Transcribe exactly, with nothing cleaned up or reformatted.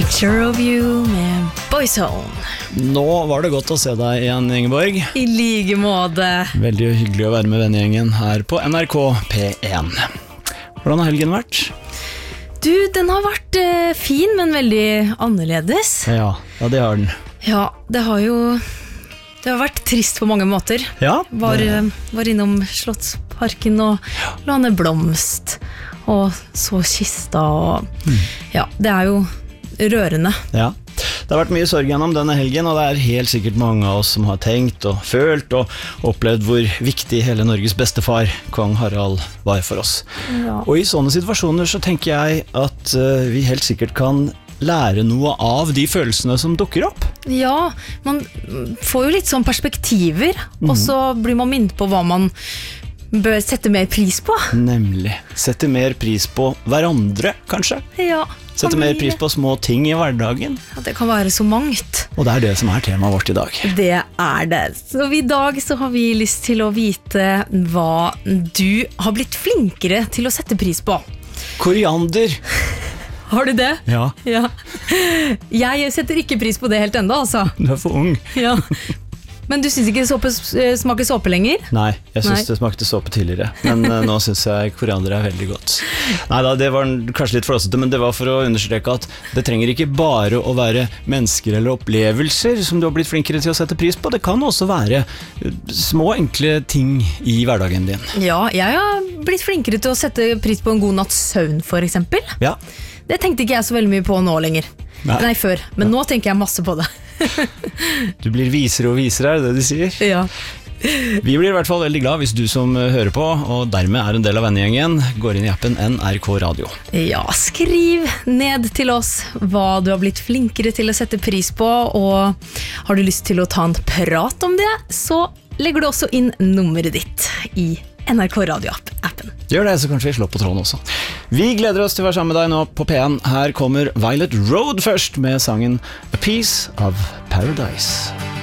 Picture of you med Boyzone. Nå var det godt å se deg igjen, Ingeborg. I like måte. Veldig hyggelig å være med vennegjengen her på N R K P én. Hvordan har helgen vært? Du, den har vært eh, fin, men veldig annerledes. Ja, ja, det har den. Ja, det har jo Det har vært trist på mange måter. Ja, Var, det... eh, var innom Slottsparken og la ned blomst og så kista og Mm. Ja, det er jo rørende. Ja. Det har vært mye sorg gjennom denne helgen, og det er helt sikkert mange av oss som har tenkt og følt og opplevd hvor viktig hele Norges bestefar, kong Harald, var for oss. Ja. Og i sånne situasjoner så tenker jeg at uh, vi helt sikkert kan lære noe av de følelsene som dukker opp. Ja, man får jo litt sånn perspektiver, og så blir man minnet på hva man bør sette mer pris på. Nemlig. Sette mer pris på hverandre, kanskje. Ja. Sette mer pris på små ting i hverdagen. Ja, det kan være så mangt. Og det er det som er temaet vårt i dag. Det er det. Så i dag så har vi lyst til å vite hva du har blitt flinkere til å sette pris på. Koriander. Har du det? Ja. Ja. Jeg setter ikke pris på det helt enda, altså. Du er for ung. Ja. Men du synes ikke såpe smaker såpe lenger? Nei, jeg synes Nei. det smakte såpe tidligere. Men uh, nå synes jeg koriander er veldig godt. Neida, det var kanskje litt flåsete, men det var for å understreke at det trenger ikke bare å være mennesker eller opplevelser som du har blitt flinkere til å sette pris på. Det kan også være små, enkle ting i hverdagen din. Ja, jeg har blitt flinkere til å sette pris på en god natts søvn, for eksempel. Ja. Det tenkte ikke jeg så veldig mye på nå lenger. Nei. Nei, før. Men nå tenker jeg masse på det. Du blir visere og visere, er det det de sier? Ja. Vi blir i hvert fall veldig glad hvis du som hører på, og dermed er en del av vennegjengen, går inn i appen N R K Radio. Ja, skriv ned til oss hva du har blitt flinkere til å sette pris på, og har du lyst til å ta en prat om det, så legger du også inn nummeret ditt i N R K Radio-appen. Gjør det, så kanskje vi slår på tråden også. Vi gleder oss til å være sammen med deg nå på P én. Her kommer Violet Road først med sangen A Piece of Paradise.